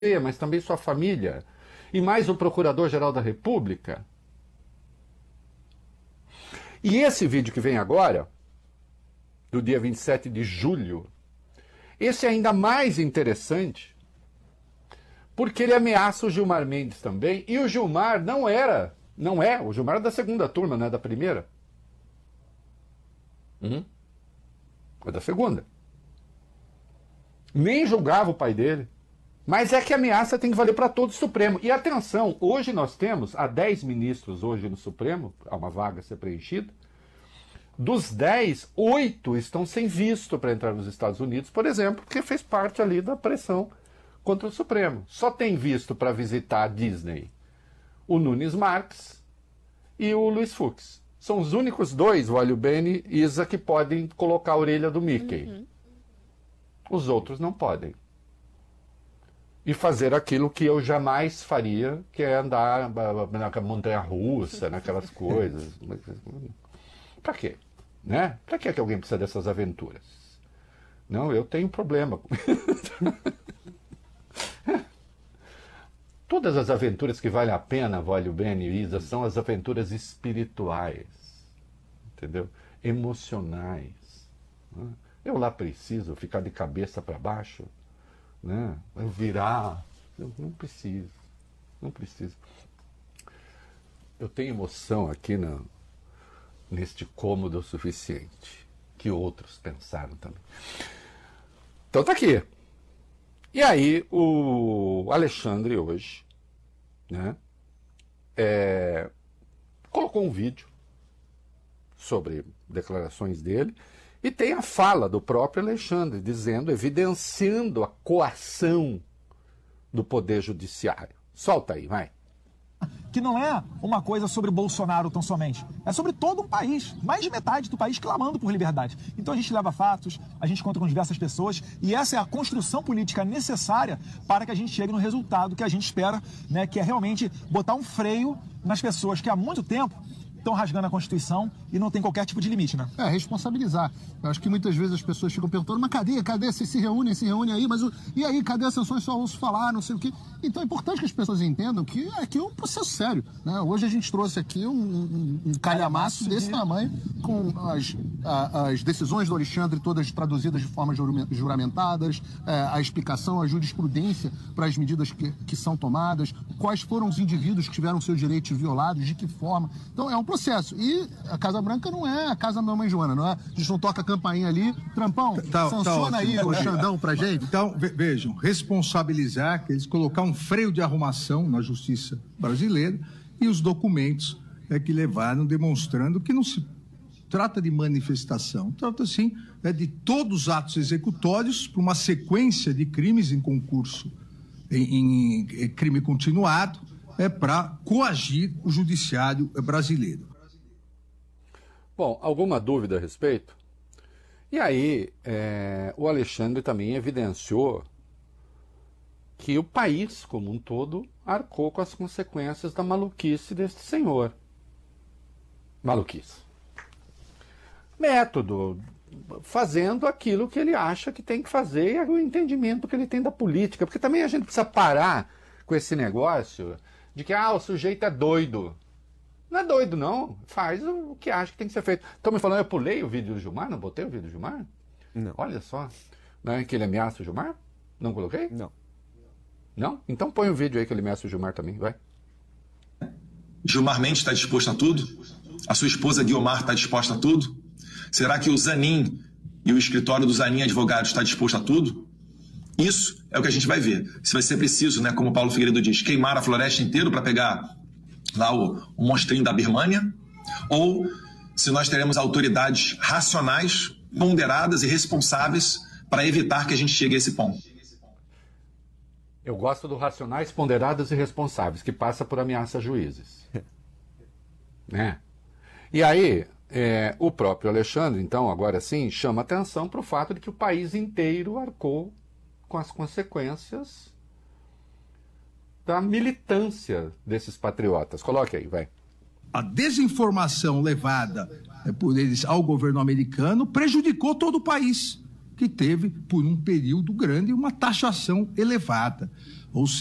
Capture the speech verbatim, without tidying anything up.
mas também sua família, e mais o Procurador-Geral da República. E esse vídeo que vem agora, do dia vinte e sete de julho, esse é ainda mais interessante, porque ele ameaça o Gilmar Mendes também, e o Gilmar não era, não é, o Gilmar é da segunda turma, não é da primeira. Hum? É da segunda. Nem julgava o pai dele. Mas é que a ameaça tem que valer para todo o Supremo. E atenção, hoje nós temos, há dez ministros hoje no Supremo, há uma vaga a ser preenchida. Dos dez, oito estão sem visto para entrar nos Estados Unidos, por exemplo, porque fez parte ali da pressão contra o Supremo. Só tem visto para visitar a Disney o Nunes Marques e o Luiz Fux. São os únicos dois, o Alio Bene e Isa, que podem colocar a orelha do Mickey. Uhum. Os outros não podem. E fazer aquilo que eu jamais faria, que é andar na montanha-russa, naquelas coisas. Pra quê? Né? Pra que, que alguém precisa dessas aventuras? Não, eu tenho problema. Todas as aventuras que valem a pena, Alio Bene e Isa, são as aventuras espirituais, entendeu? Emocionais. Eu lá preciso ficar de cabeça para baixo, né? Eu virar, eu não preciso, não preciso. Eu tenho emoção aqui no, neste cômodo o suficiente, que outros pensaram também. Então tá aqui. E aí o Alexandre hoje, né, é, colocou um vídeo sobre declarações dele, e tem a fala do próprio Alexandre, dizendo, evidenciando a coação do Poder Judiciário. Solta aí, vai. Que não é uma coisa sobre Bolsonaro tão somente. É sobre todo um país, mais de metade do país clamando por liberdade. Então a gente leva fatos, a gente conta com diversas pessoas, e essa é a construção política necessária para que a gente chegue no resultado que a gente espera, né, que é realmente botar um freio nas pessoas que há muito tempo estão rasgando a Constituição e não tem qualquer tipo de limite, né? É, responsabilizar. Eu acho que muitas vezes as pessoas ficam perguntando, mas cadê? Cadê? Vocês se reúnem, se reúnem aí, mas o... e aí, cadê as sanções? Só ouço falar, não sei o quê. Então é importante que as pessoas entendam que aqui é um processo sério, né? Hoje a gente trouxe aqui um, um, um calhamaço desse tamanho, com as, a, as decisões do Alexandre todas traduzidas de forma juramentadas, é, a explicação, a jurisprudência para as medidas que, que são tomadas, quais foram os indivíduos que tiveram seus direitos violados, de que forma. Então é um processo. E a Casa Branca não é a casa da mamãe Joana, não é? A gente não toca a campainha ali. Trampão, tá, sanciona tá aí o Xandão pra gente. Então, vejam, responsabilizar, que eles colocar um freio de arrumação na justiça brasileira e os documentos é, que levaram demonstrando que não se trata de manifestação, trata sim é, de todos os atos executórios para uma sequência de crimes em concurso, em, em, em crime continuado, é para coagir o judiciário brasileiro. Bom, alguma dúvida a respeito? E aí, é, o Alexandre também evidenciou que o país como um todo arcou com as consequências da maluquice deste senhor. Maluquice. Método, fazendo aquilo que ele acha que tem que fazer e o entendimento que ele tem da política. Porque também a gente precisa parar com esse negócio de que ah, o sujeito é doido. Não é doido, não. Faz o que acha que tem que ser feito. Estão me falando, eu pulei o vídeo do Gilmar? Não botei o vídeo do Gilmar? Não. Olha só. Não é que ele ameaça o Gilmar? Não coloquei? Não. Não? Então põe o vídeo aí que ele ameaça o Gilmar também, vai. Gilmar Mendes está disposto a tudo? A sua esposa Guiomar está disposta a tudo? Será que o Zanin e o escritório do Zanin Advogados está disposto a tudo? Isso é o que a gente vai ver. Se vai ser preciso, né, como o Paulo Figueiredo diz, queimar a floresta inteira para pegar lá o, o monstrinho da Birmânia, ou se nós teremos autoridades racionais, ponderadas e responsáveis para evitar que a gente chegue a esse ponto. Eu gosto do racionais, ponderados e responsáveis, que passa por ameaça a juízes. Né? E aí, é, o próprio Alexandre, então, agora sim, chama atenção para o fato de que o país inteiro arcou com as consequências da militância desses patriotas. Coloque aí, vai. A desinformação levada por eles ao governo americano prejudicou todo o país, que teve, por um período grande, uma taxação elevada. Ou